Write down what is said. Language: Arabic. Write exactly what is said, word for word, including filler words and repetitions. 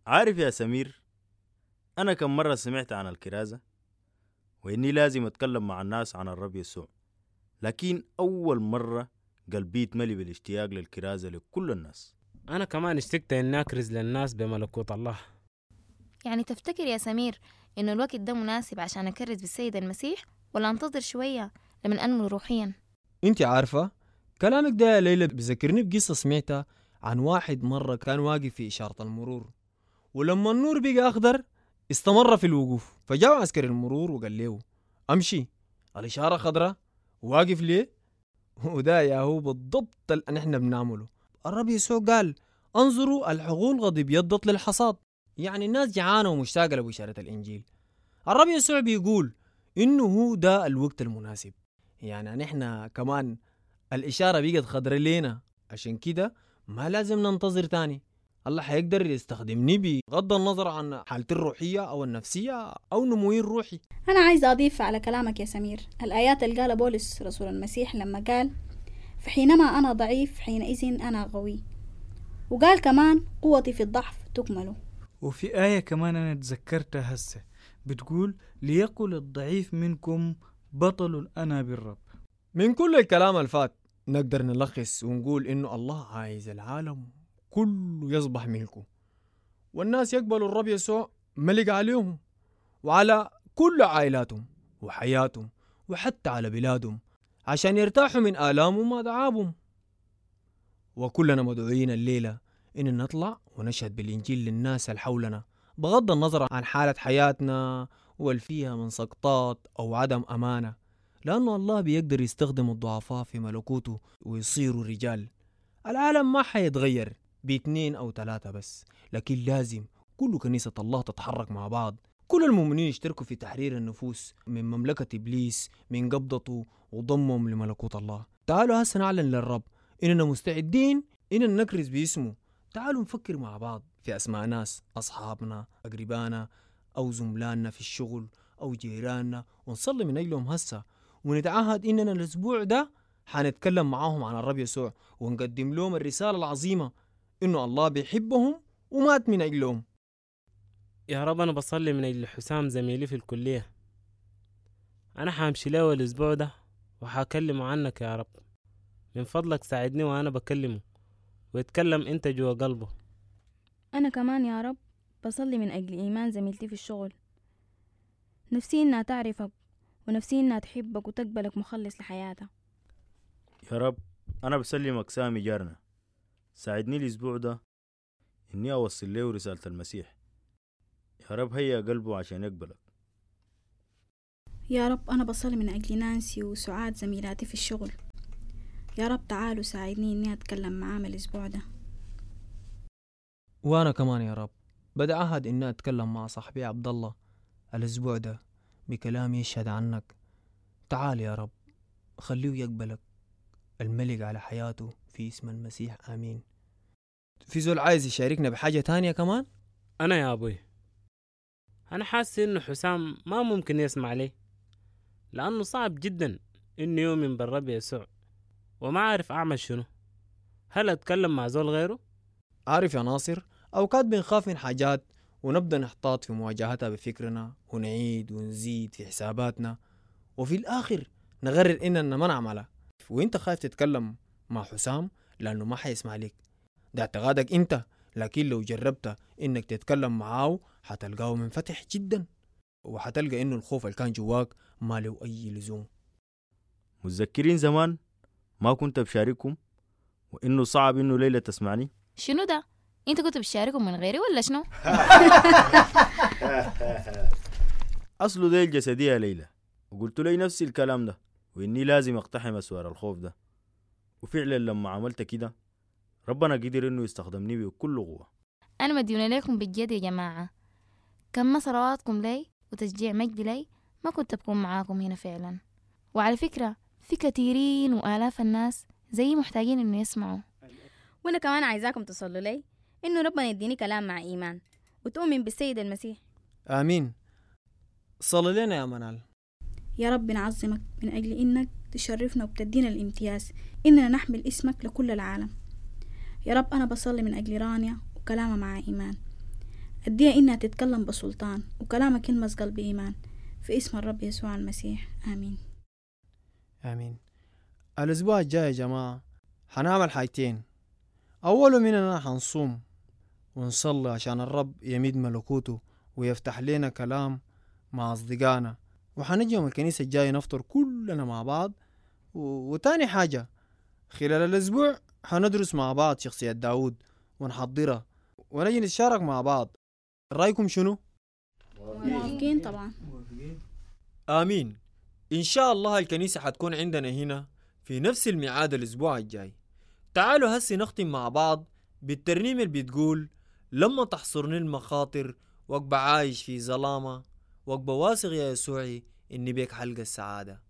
عارف يا سمير، أنا كم مرة سمعت عن الكرازة وإني لازم أتكلم مع الناس عن الرب يسوع، لكن أول مرة قلبي يتملي بالاشتياق للكرازة لكل الناس. أنا كمان اشتقت إني أكرز للناس بملكوت الله. يعني تفتكر يا سمير إنه الوقت ده مناسب عشان أكرز بالسيد المسيح ولا أنتظر شوية لمن أنمو روحيا؟ انت عارفة كلامك ده يا ليلى بذكرني بقصة سمعتها عن واحد مرة كان واقف في إشارة المرور، ولما النور بقى أخضر استمر في الوقوف، فجاء عسكري المرور وقال له أمشي، الإشارة خضراء واقف ليه؟ وده يا هو بالضبط اللي نحن بنعمله. الرب يسوع قال انظروا الحقول قد ابيضت للحصاد، يعني الناس جعانة ومشتاقة لبشارة الإنجيل. الرب يسوع بيقول إنه هو ده الوقت المناسب، يعني نحن كمان الإشارة بقت خضراء لينا، عشان كده ما لازم ننتظر تاني. الله حيقدر يستخدمني بغض النظر عن حالتي الروحية أو النفسية أو نموي الروحي. أنا عايزة أضيف على كلامك يا سمير الآيات اللي قال بولس رسول المسيح لما قال فحينما أنا ضعيف حينئذ أنا قوي، وقال كمان قوتي في الضعف تكمل. وفي آية كمان أنا تذكرتها هسه بتقول ليقل الضعيف منكم بطل أنا بالرب. من كل الكلام الفات نقدر نلخص ونقول إنه الله عايز العالم كله يصبح ملكه، والناس يقبلوا الرب يسوع ملك عليهم وعلى كل عائلاتهم وحياتهم وحتى على بلادهم، عشان يرتاحوا من آلامهم وأتعابهم. وكلنا مدعوين الليلة إن نطلع ونشهد بالإنجيل للناس اللي حولنا بغض النظر عن حالة حياتنا والفيها من سقطات أو عدم أمانة، لأنه الله بيقدر يستخدم الضعفاء في ملكوته ويصيروا رجال. العالم ما حيتغير باثنين أو ثلاثة بس، لكن لازم كل كنيسة الله تتحرك مع بعض، كل المؤمنين يشتركوا في تحرير النفوس من مملكة إبليس من قبضته وضمهم لملكوت الله. تعالوا هسه نعلن للرب إننا مستعدين إننا نكرز باسمه. تعالوا نفكر مع بعض في أسماء ناس أصحابنا أقربانا أو زملائنا في الشغل أو جيراننا ونصلي من أجلهم هسه، ونتعهد إننا الأسبوع ده حنتكلم معاهم عن الرب يسوع ونقدم لهم الرسالة العظيمة إنه الله بيحبهم ومات من أجلهم. يا رب أنا بصلي من أجل حسام زميلي في الكلية، أنا حامشي له الأسبوع ده وحاكلمه عنك يا رب، من فضلك ساعدني وأنا بكلمه ويتكلم أنت جوا قلبه. أنا كمان يا رب بصلي من أجل إيمان زميلتي في الشغل، نفسي إنها تعرفك ونفسي إنها تحبك وتقبلك مخلص لحياتها. يا رب أنا بسلمك سامي جارنا، ساعدني الأسبوع ده إني أوصل له رسالة المسيح. يا رب هيا قلبه عشان يقبلك. يا رب أنا بصلي من أجل نانسي وسعاد زميلاتي في الشغل، يا رب تعالوا ساعدني إني أتكلم معاهم الأسبوع ده. وأنا كمان يا رب بدعهد إني أتكلم مع صاحبي عبد الله الأسبوع ده بكلام يشهد عنك. تعال يا رب خليه يقبلك الملك على حياته في اسم المسيح آمين. في زول عايز يشاركنا بحاجة تانية كمان؟ أنا يا أبوي أنا حاسس إنه حسام ما ممكن يسمع لي، لأنه صعب جدا إنه يؤمن بالرب يسوع وما عارف أعمل شنو. هل أتكلم مع زول غيره؟ عارف يا ناصر، أوقات بنخاف من حاجات ونبدأ نحتاط في مواجهتها بفكرنا ونعيد ونزيد في حساباتنا وفي الآخر نغرر إننا ما نعملها. وإنت خايف تتكلم مع حسام لأنه ما حيسمع لك، ده اعتقادك إنت، لكن لو جربت إنك تتكلم معاه حتلقاه منفتح جدا وحتلقى إنه الخوف اللي كان جواك ما له أي لزوم. متذكرين زمان ما كنت بشارككم وإنه صعب إنه ليلى تسمعني؟ شنو ده؟ انت كنت بتشاركهم من غيري ولا شنو؟ أصله دي الجسدية يا ليلى، وقلت لي نفس الكلام ده وإني لازم أقتحم أسوار الخوف ده، وفعلا لما عملت كده ربنا قدر إنه يستخدمني بكل قوة. أنا مديونة لكم بالجد يا جماعة، كم صلواتكم لي وتشجيع مجدي لي ما كنت بكون معاكم هنا فعلا. وعلى فكرة في كثيرين وآلاف الناس زي محتاجين إنه يسمعوا. وأنا كمان عايزاكم تصلوا لي إنه ربنا يديني كلام مع إيمان وتؤمن بالسيد المسيح. آمين. صلي لنا يا منال. يا رب نعظمك من أجل إنك تشرفنا وبتدينا الامتياز إننا نحمل اسمك لكل العالم. يا رب أنا بصلي من أجل رانيا وكلامها مع إيمان، أديها إنها تتكلم بسلطان وكلامك يلمس قلب إيمان، في اسم الرب يسوع المسيح، آمين. آمين. الأسبوع الجاي يا جماعة حنعمل حاجتين. أول مننا حنصوم ونصلي عشان الرب يمد ملكوته ويفتح لنا كلام مع أصدقائنا، وحنجي يوم الكنيسة الجاي نفطر كلنا مع بعض. و... وتاني حاجة خلال الأسبوع حندرس مع بعض شخصية داود ونحضرها ونجي نتشارك مع بعض. رأيكم شنو؟ موافقين طبعا. آمين. إن شاء الله الكنيسة حتكون عندنا هنا في نفس الميعاد الأسبوع الجاي. تعالوا هسي نختم مع بعض بالترنيمة اللي بتقول: لما تحصرني المخاطر وأبقى عايش في ظلامة، وأبقى واثق يا يسوعي إني بيك حلقة السعادة.